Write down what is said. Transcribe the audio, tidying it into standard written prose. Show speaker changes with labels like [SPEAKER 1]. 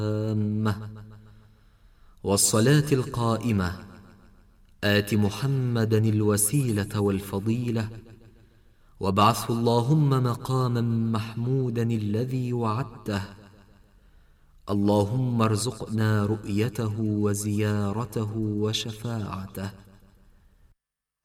[SPEAKER 1] والصلاة القائمة آت محمدا الوسيلة والفضيلة وابعثه اللهم مقاما محمودا الذي وعدته. اللهم ارزقنا رؤيته وزيارته وشفاعته.